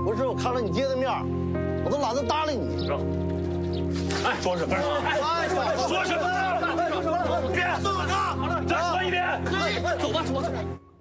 不是我看了你爹的面，我都懒得搭理你。 哎，说什么？说什么呢？别，再说一遍。 走吧。